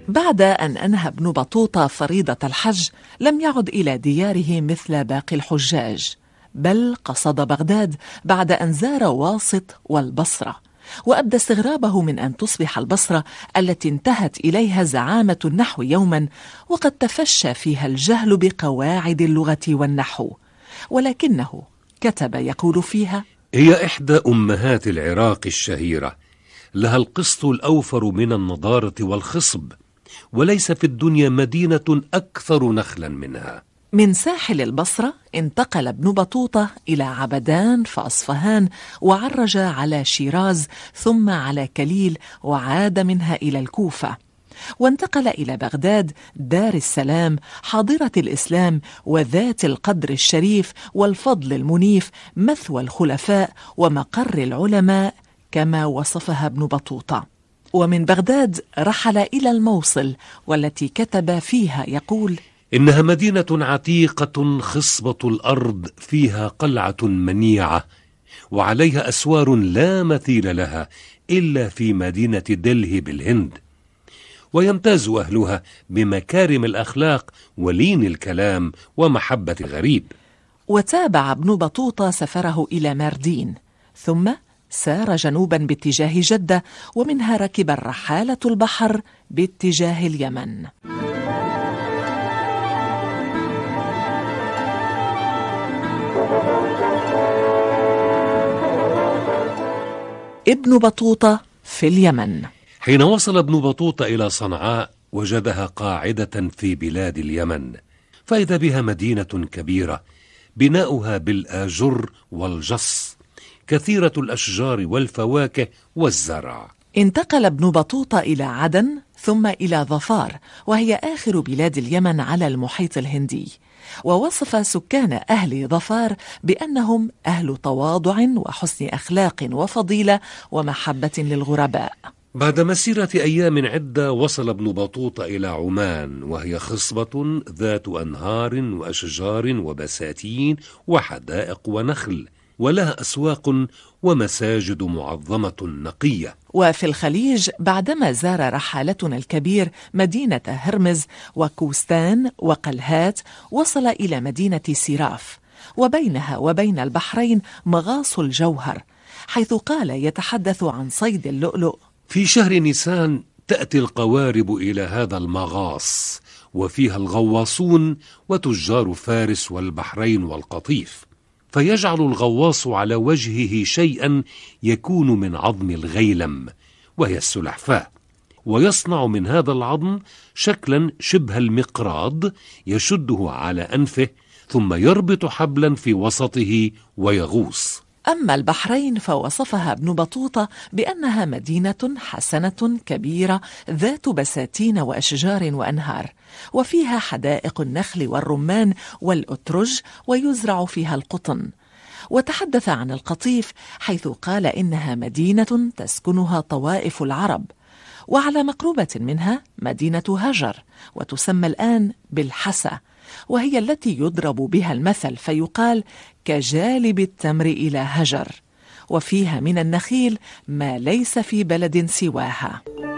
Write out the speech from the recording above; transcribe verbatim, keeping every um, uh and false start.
بعد أن أنهى ابن بطوطة فريضة الحج لم يعد إلى دياره مثل باقي الحجاج، بل قصد بغداد بعد أن زار واسط والبصرة، وأبدى استغرابه من أن تصبح البصرة التي انتهت إليها زعامة النحو يوما وقد تفشى فيها الجهل بقواعد اللغة والنحو. ولكنه كتب يقول فيها: هي إحدى أمهات العراق الشهيرة، لها القسط الأوفر من النضارة والخصب، وليس في الدنيا مدينة أكثر نخلا منها. من ساحل البصرة انتقل ابن بطوطة إلى عبدان فأصفهان، وعرج على شيراز ثم على كليل، وعاد منها إلى الكوفة، وانتقل إلى بغداد دار السلام حاضرة الإسلام وذات القدر الشريف والفضل المنيف، مثوى الخلفاء ومقر العلماء كما وصفها ابن بطوطة. ومن بغداد رحل إلى الموصل، والتي كتب فيها يقول: إنها مدينة عتيقة خصبة الأرض، فيها قلعة منيعة، وعليها أسوار لا مثيل لها إلا في مدينة دلهي بالهند، ويمتاز أهلها بمكارم الأخلاق ولين الكلام ومحبة الغريب. وتابع ابن بطوطة سفره إلى ماردين، ثم سار جنوبا باتجاه جدة، ومنها ركب الرحالة البحر باتجاه اليمن. ابن بطوطة في اليمن. حين وصل ابن بطوطة إلى صنعاء وجدها قاعدة في بلاد اليمن، فإذا بها مدينة كبيرة بناؤها بالآجر والجص، كثيرة الأشجار والفواكه والزرع. انتقل ابن بطوطة إلى عدن ثم إلى ظفار، وهي آخر بلاد اليمن على المحيط الهندي، ووصف سكان أهل ظفار بأنهم أهل تواضع وحسن أخلاق وفضيلة ومحبة للغرباء. بعد مسيرة أيام عدة وصل ابن بطوطة إلى عمان، وهي خصبة ذات أنهار وأشجار وبساتين وحدائق ونخل، ولها أسواق ومساجد معظمة نقية. وفي الخليج بعدما زار رحالتنا الكبير مدينة هرمز وكوستان وقلهات، وصل إلى مدينة سراف، وبينها وبين البحرين مغاص الجوهر، حيث قال يتحدث عن صيد اللؤلؤ: في شهر نيسان تأتي القوارب إلى هذا المغاص، وفيها الغواصون وتجار فارس والبحرين والقطيف، فيجعل الغواص على وجهه شيئا يكون من عظم الغيلم وهي السلحفاة، ويصنع من هذا العظم شكلا شبه المقراض يشده على أنفه، ثم يربط حبلا في وسطه ويغوص. أما البحرين فوصفها ابن بطوطة بأنها مدينة حسنة كبيرة ذات بساتين وأشجار وأنهار، وفيها حدائق النخل والرمان والأترج، ويزرع فيها القطن. وتحدث عن القطيف حيث قال إنها مدينة تسكنها طوائف العرب، وعلى مقربة منها مدينة هجر، وتسمى الآن بالحسا، وهي التي يضرب بها المثل فيقال: كجالب التمر إلى هجر، وفيها من النخيل ما ليس في بلد سواها.